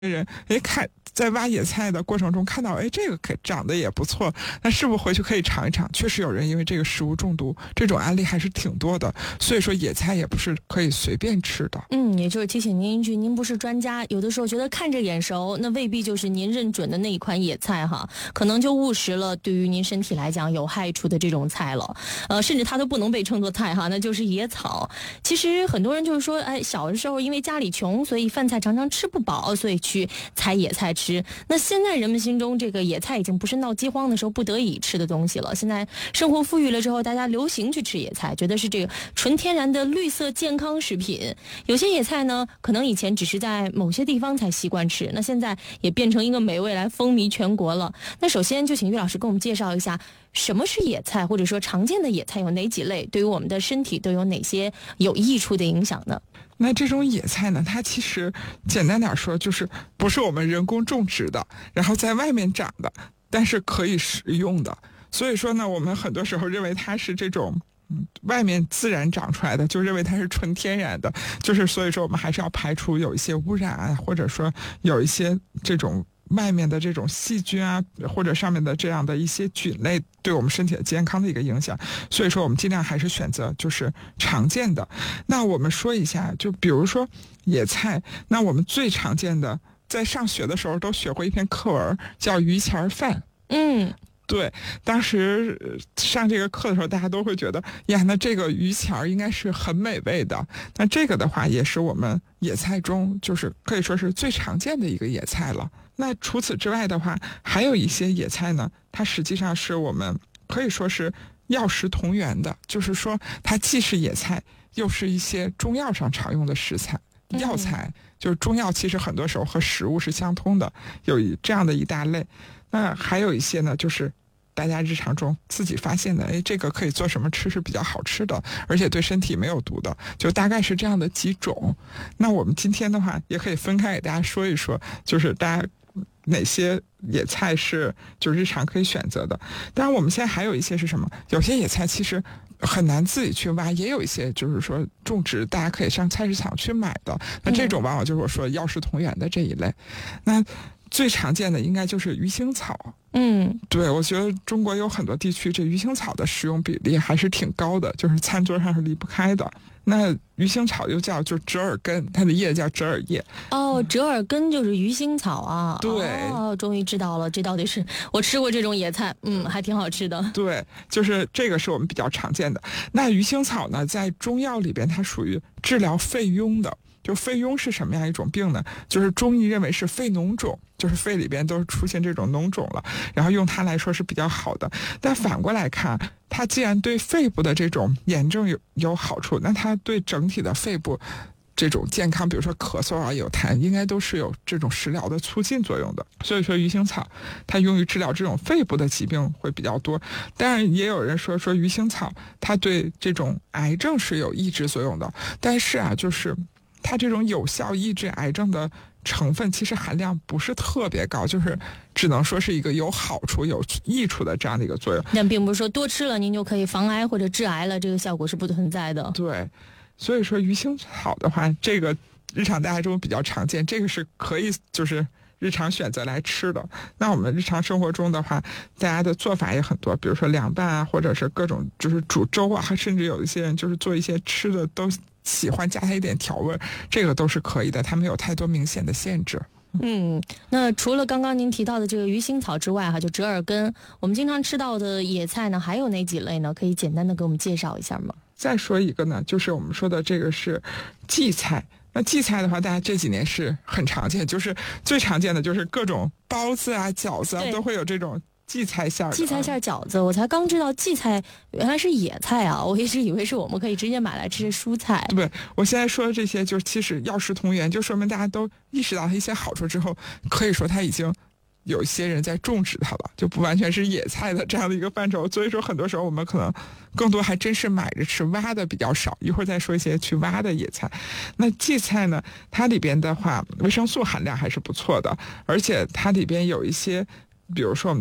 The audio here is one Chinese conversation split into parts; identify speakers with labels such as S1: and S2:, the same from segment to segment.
S1: 人看在挖野菜的过程中看到这个长得也不错，那是不是回去可以尝一尝？确实有人因为这个食物中毒，这种案例还是挺多的。所以说野菜也不是可以随便吃的。
S2: 也就是提醒您一句，您不是专家，有的时候觉得看着眼熟，那未必就是您认准的那一款野菜哈，可能就误食了对于您身体来讲有害处的这种菜了。甚至它都不能被称作菜哈，那就是野草。其实很多人就是说，小的时候因为家里穷，所以饭菜常常吃不饱，所以去采野菜吃。那现在人们心中这个野菜已经不是闹饥荒的时候不得已吃的东西了。现在生活富裕了之后，大家流行去吃野菜，觉得是这个纯天然的绿色健康食品。有些野菜呢，可能以前只是在某些地方才习惯吃，那现在也变成一个美味来风靡全国了。那首先就请于老师给我们介绍一下，什么是野菜，或者说常见的野菜有哪几类，对于我们的身体都有哪些有益处的影响呢？
S1: 那这种野菜呢，它其实简单点说，就是不是我们人工种植的，然后在外面长的，但是可以食用的。所以说呢，我们很多时候认为它是这种外面自然长出来的，就认为它是纯天然的，就是所以说我们还是要排除有一些污染啊，或者说有一些这种外面的这种细菌啊，或者上面的这样的一些菌类对我们身体的健康的一个影响。所以说我们尽量还是选择就是常见的。那我们说一下，就比如说野菜，那我们最常见的，在上学的时候都学过一篇课文叫榆钱饭。对，当时上这个课的时候，大家都会觉得呀，那这个榆钱应该是很美味的。那这个的话，也是我们野菜中就是可以说是最常见的一个野菜了。那除此之外的话，还有一些野菜呢，它实际上是我们可以说是药食同源的，就是说它既是野菜，又是一些中药上常用的食材。药材就是中药，其实很多时候和食物是相通的，有这样的一大类。那还有一些呢，就是大家日常中自己发现的，这个可以做什么吃是比较好吃的，而且对身体没有毒的，就大概是这样的几种。那我们今天的话也可以分开给大家说一说，就是大家哪些野菜是就日常可以选择的。当然我们现在还有一些是什么，有些野菜其实很难自己去挖，也有一些就是说种植大家可以上菜市场去买的，那这种往往就是我说药食同源的这一类。那最常见的应该就是鱼腥草。对，我觉得中国有很多地区这鱼腥草的使用比例还是挺高的，就是餐桌上是离不开的。那鱼腥草又叫就折耳根，它的叶叫折耳叶。
S2: 折耳根就是鱼腥草啊。
S1: 对，
S2: 终于知道了，这到底是我吃过这种野菜，还挺好吃的。
S1: 对，就是这个是我们比较常见的。那鱼腥草呢，在中药里边它属于治疗肺痈的。就肺痈是什么样一种病呢？就是中医认为是肺脓肿，就是肺里边都出现这种脓肿了，然后用它来说是比较好的。但反过来看，它既然对肺部的这种炎症有好处，那它对整体的肺部这种健康，比如说咳嗽啊、有痰，应该都是有这种食疗的促进作用的。所以说鱼腥草它用于治疗这种肺部的疾病会比较多。当然也有人说鱼腥草它对这种癌症是有抑制作用的，但是啊，就是它这种有效抑制癌症的成分其实含量不是特别高，就是只能说是一个有好处有益处的这样的一个作用。
S2: 但并不是说多吃了您就可以防癌或者致癌了，这个效果是不存在的。
S1: 对，所以说鱼腥草的话，这个日常大家中比较常见，这个是可以就是日常选择来吃的。那我们日常生活中的话，大家的做法也很多，比如说凉拌啊，或者是各种就是煮粥啊，甚至有一些人就是做一些吃的都喜欢加它一点调味，这个都是可以的，它没有太多明显的限制。
S2: 那除了刚刚您提到的这个鱼腥草之外就折耳根，我们经常吃到的野菜呢还有哪几类呢？可以简单的给我们介绍一下吗？
S1: 再说一个呢，就是我们说的这个是荠菜。那荠菜的话，大家这几年是很常见，就是最常见的就是各种包子啊、饺子啊都会有这种荠菜馅儿。
S2: 荠菜馅儿饺子，我才刚知道荠菜原来是野菜啊！我一直以为是我们可以直接买来吃的蔬菜。
S1: 对，我现在说的这些，就是其实药食同源，就说明大家都意识到它一些好处之后，可以说它已经有些人在种植它了，就不完全是野菜的这样的一个范畴。所以说很多时候我们可能更多还真是买着吃，挖的比较少。一会儿再说一些去挖的野菜。那荠菜呢，它里边的话维生素含量还是不错的，而且它里边有一些比如说我们的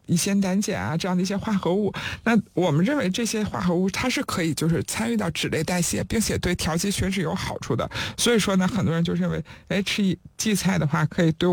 S1: 乙酰胆碱啊这样的一些化合物。那我们认为这些化合物它是可以就是参与到脂类代谢，并且对调节血脂有好处的。所以说呢，很多人就认为，吃荠菜的话可以对